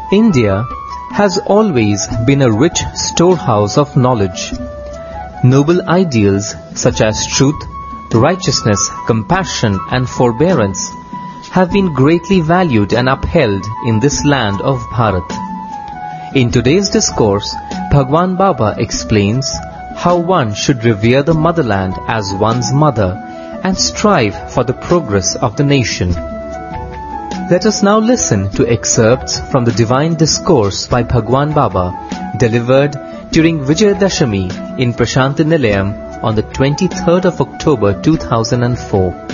India has always been a rich storehouse of knowledge. Noble ideals such as truth, righteousness, compassion and forbearance have been greatly valued and upheld in this land of Bharat. In today's discourse, Bhagwan Baba explains how one should revere the motherland as one's mother and strive for the progress of the nation. Let us now listen to excerpts from the divine discourse by Bhagwan Baba delivered during Vijayadashami in Prashanti Nilayam on the 23rd of October 2004.